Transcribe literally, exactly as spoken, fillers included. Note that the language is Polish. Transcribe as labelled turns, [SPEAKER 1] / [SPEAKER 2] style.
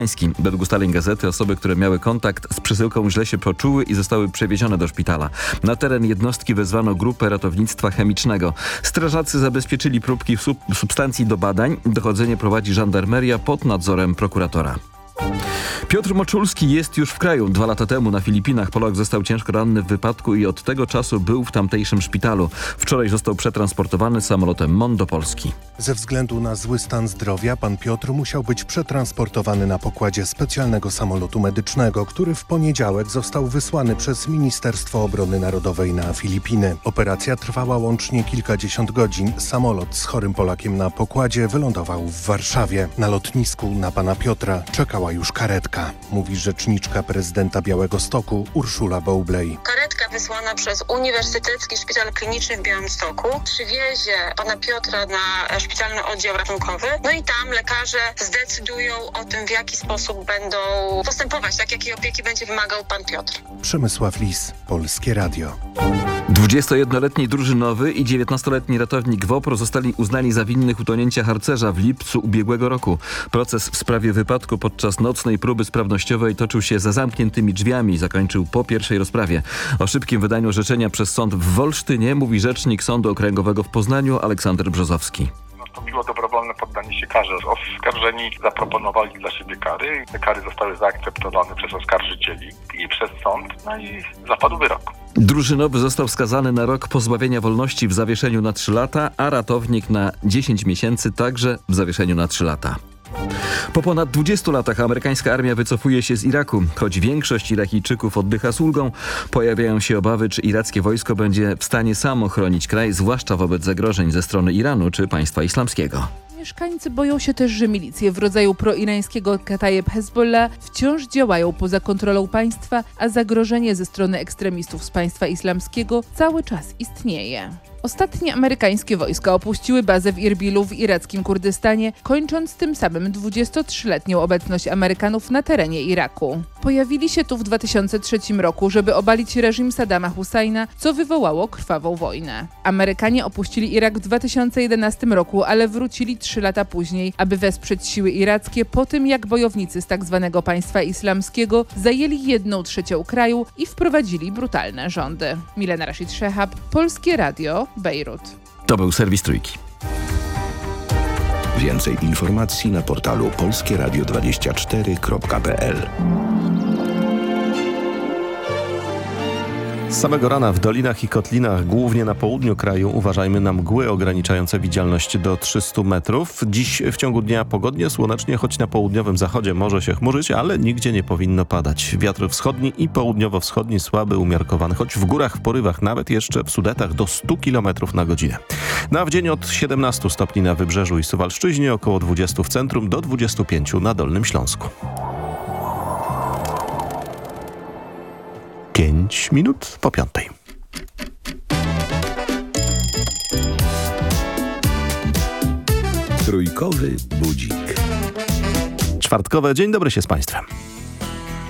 [SPEAKER 1] Według ustaleń gazety osoby, które miały kontakt z przesyłką, źle się poczuły i zostały przewiezione do szpitala. Na teren jednostki wezwano grupę ratownictwa chemicznego. Strażacy zabezpieczyli próbki sub- substancji do badań. Dochodzenie prowadzi żandarmeria pod nadzorem prokuratora. Piotr Moczulski jest już w kraju. Dwa lata temu na Filipinach Polak został ciężko ranny w wypadku i od tego czasu był w tamtejszym szpitalu. Wczoraj został przetransportowany samolotem MON do Polski.
[SPEAKER 2] Ze względu na zły stan zdrowia pan Piotr musiał być przetransportowany na pokładzie specjalnego samolotu medycznego, który w poniedziałek został wysłany przez Ministerstwo Obrony Narodowej na Filipiny. Operacja trwała łącznie kilkadziesiąt godzin. Samolot z chorym Polakiem na pokładzie wylądował w Warszawie. Na lotnisku na pana Piotra czekała już karetka, mówi rzeczniczka prezydenta Białegostoku Urszula Bowlej.
[SPEAKER 3] Karetka wysłana przez Uniwersytecki Szpital Kliniczny w Białymstoku przywiezie pana Piotra na szpitalny oddział ratunkowy. No i tam lekarze zdecydują o tym, w jaki sposób będą postępować, tak jakiej opieki będzie wymagał pan Piotr.
[SPEAKER 2] Przemysław Lis, Polskie Radio.
[SPEAKER 1] dwudziestojednoletni drużynowy i dziewiętnastoletni ratownik WOPR zostali uznani za winnych utonięcia harcerza w lipcu ubiegłego roku. Proces w sprawie wypadku podczas nocnej próby sprawnościowej toczył się za zamkniętymi drzwiami i zakończył po pierwszej rozprawie. O szybkim wydaniu orzeczenia przez sąd w Wolsztynie mówi rzecznik Sądu Okręgowego w Poznaniu Aleksander Brzozowski.
[SPEAKER 4] Nastąpiło dobrowolne poddanie się karze. Oskarżeni zaproponowali dla siebie kary. Te kary zostały zaakceptowane przez oskarżycieli i przez sąd, no i zapadł wyrok.
[SPEAKER 1] Drużynowy został skazany na rok pozbawienia wolności w zawieszeniu na trzy lata, a ratownik na dziesięć miesięcy, także w zawieszeniu na trzy lata. Po ponad dwudziestu latach amerykańska armia wycofuje się z Iraku. Choć większość Irakijczyków oddycha z ulgą, pojawiają się obawy, czy irackie wojsko będzie w stanie samo chronić kraj, zwłaszcza wobec zagrożeń ze strony Iranu czy państwa islamskiego.
[SPEAKER 5] Mieszkańcy boją się też, że milicje w rodzaju proirańskiego Katayeb Hezbollah wciąż działają poza kontrolą państwa, a zagrożenie ze strony ekstremistów z państwa islamskiego cały czas istnieje. Ostatnie amerykańskie wojska opuściły bazę w Irbilu w irackim Kurdystanie, kończąc tym samym dwudziestotrzyletnią obecność Amerykanów na terenie Iraku. Pojawili się tu w dwa tysiące trzecim roku, żeby obalić reżim Saddama Husajna, co wywołało krwawą wojnę. Amerykanie opuścili Irak w dwa tysiące jedenastym roku, ale wrócili trzy lata później, aby wesprzeć siły irackie po tym, jak bojownicy z tzw. państwa islamskiego zajęli jedną trzecią kraju i wprowadzili brutalne rządy. Milena Rashid Szehab, Polskie Radio, Bejrut.
[SPEAKER 1] To był serwis Trójki.
[SPEAKER 6] Więcej informacji na portalu polskie radio dwadzieścia cztery kropka p l.
[SPEAKER 7] Z samego rana w dolinach i kotlinach, głównie na południu kraju, uważajmy na mgły ograniczające widzialność do trzystu metrów. Dziś w ciągu dnia pogodnie, słonecznie, choć na południowym zachodzie może się chmurzyć, ale nigdzie nie powinno padać. Wiatr wschodni i południowo-wschodni słaby, umiarkowany, choć w górach w porywach, nawet jeszcze w Sudetach do stu kilometrów na godzinę. Na w dzień od siedemnastu stopni na Wybrzeżu i Suwalszczyźnie, około dwudziestu w centrum do dwudziestu pięciu na Dolnym Śląsku. Pięć minut po piątej.
[SPEAKER 6] Trójkowy budzik.
[SPEAKER 7] Czwartkowe. Dzień dobry się z Państwem.